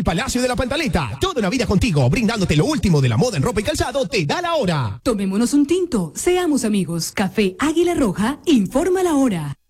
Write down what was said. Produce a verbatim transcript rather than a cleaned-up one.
El Palacio de la Pantaleta. Toda una vida contigo, brindándote lo último de la moda en ropa y calzado, te da la hora. Tomémonos un tinto, seamos amigos. Café Águila Roja, informa la hora.